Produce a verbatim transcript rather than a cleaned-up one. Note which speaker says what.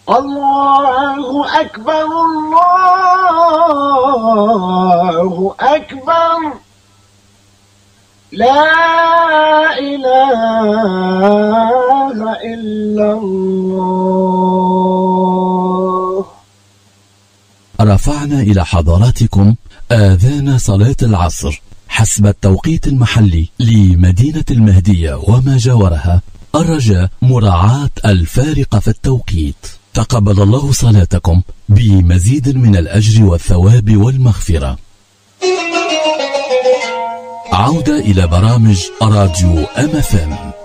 Speaker 1: الله أكبر الله أكبر لا إله إلا الله.
Speaker 2: رفعنا إلى حضراتكم آذان صلاة العصر حسب التوقيت المحلي لمدينة المهدية وما جاورها، الرجاء مراعاة الفارق في التوقيت. تقبل الله صلاتكم بمزيد من الأجر والثواب والمغفرة. عودة إلى برامج راديو أم اف ام.